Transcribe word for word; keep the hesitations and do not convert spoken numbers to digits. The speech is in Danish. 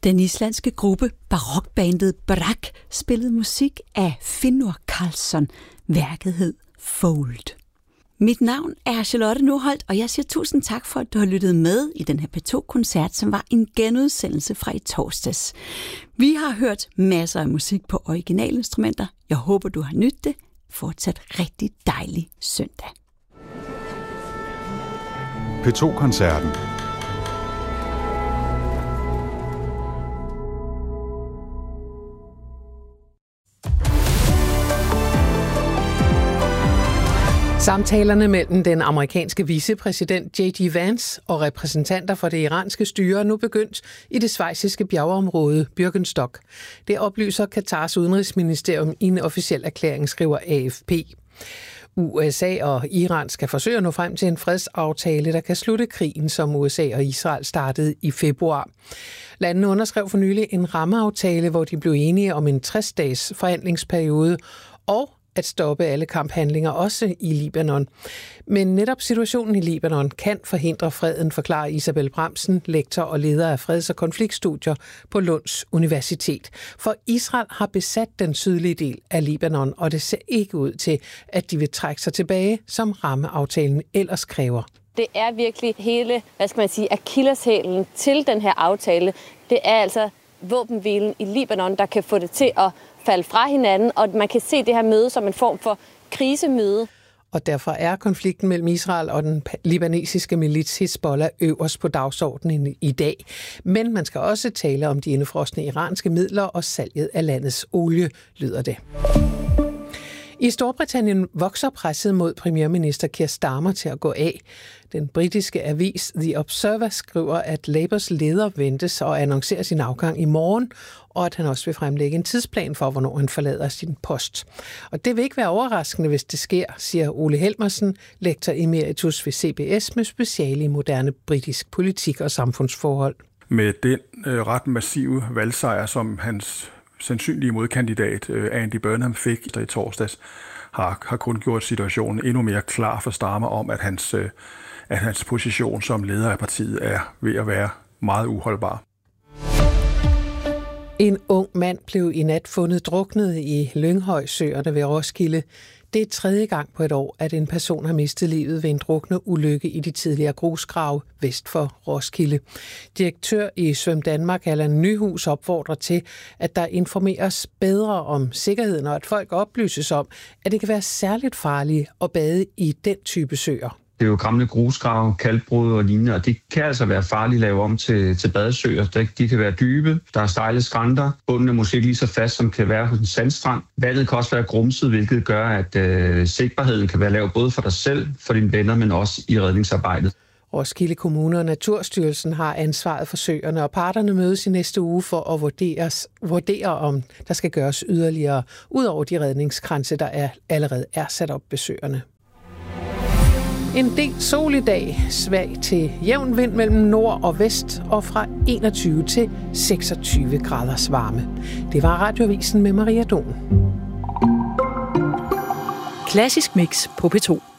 Den islandske gruppe barokbandet Brak spillede musik af Finnur Karlsson. Værket hed Fold. Mit navn er Charlotte Nordholt, og jeg siger tusind tak for, at du har lyttet med i den her P to-koncert, som var en genudsendelse fra i torsdags. Vi har hørt masser af musik på originalinstrumenter. Jeg håber, du har nydt det. Fortsat rigtig dejlig søndag. P to-koncerten. Samtalerne mellem den amerikanske vicepræsident J D Vance og repræsentanter for det iranske styre er nu begyndt i det schweiziske bjergeområde Bürgenstock. Det oplyser Katars udenrigsministerium i en officiel erklæring, skriver A F P. U S A og Iran skal forsøge at nå frem til en fredsaftale, der kan slutte krigen, som U S A og Israel startede i februar. Landene underskrev for nylig en rammeaftale, hvor de blev enige om en tres-dages forhandlingsperiode og at stoppe alle kamphandlinger, også i Libanon. Men netop situationen i Libanon kan forhindre freden, forklarer Isabel Bramsen, lektor og leder af freds- og konfliktstudier på Lunds Universitet. For Israel har besat den sydlige del af Libanon, og det ser ikke ud til, at de vil trække sig tilbage, som rammeaftalen ellers kræver. Det er virkelig hele, hvad skal man sige, akilleshælen til den her aftale. Det er altså våbenhvilen i Libanon, der kan få det til at falde fra hinanden, og man kan se det her møde som en form for krisemøde. Og derfor er konflikten mellem Israel og den libanesiske milits Hizbollah øverst på dagsordenen i dag. Men man skal også tale om de indefrosne iranske midler og salget af landets olie, lyder det. I Storbritannien vokser presset mod premierminister Keir Starmer til at gå af. Den britiske avis The Observer skriver, at Labours leder ventes og annoncerer sin afgang i morgen, og at han også vil fremlægge en tidsplan for, hvornår han forlader sin post. Og det vil ikke være overraskende, hvis det sker, siger Ole Helmersen, lektor emeritus ved C B S med speciale i moderne britisk politik og samfundsforhold. Med den øh, ret massive valgsejr, som hans sandsynlige modkandidat Andy Burnham fik i torsdags, har, har kun gjort situationen endnu mere klar for Starmer om, at hans, at hans position som leder af partiet er ved at være meget uholdbar. En ung mand blev i nat fundet druknet i Lynghøjsøerne ved Roskilde. Det er tredje gang på et år, at en person har mistet livet ved en drukne ulykke i de tidligere grusgrave vest for Roskilde. Direktør i Svøm Danmark, Allan Nyhus, opfordrer til, at der informeres bedre om sikkerheden, og at folk oplyses om, at det kan være særligt farligt at bade i den type søer. Det er jo gamle grusgrave, kalkbrud og lignende, og det kan altså være farligt at lave om til, til badesøer. De kan være dybe, der er stejle skrænter, bunden er måske ikke lige så fast, som kan være hos en sandstrand. Vandet kan også være grumset, hvilket gør, at øh, sikkerheden kan være lav både for dig selv, for dine venner, men også i redningsarbejdet. Roskilde Kommune og Naturstyrelsen har ansvaret for søerne, og parterne mødes i næste uge for at vurderes, vurdere, om der skal gøres yderligere, ud over de redningskranse, der er, allerede er sat op ved søerne. En del sol i dag, svag til jævn vind mellem nord og vest, og fra enogtyve til seksogtyve graders varme. Det var Radioavisen med Maria Don. Klassisk mix på P to.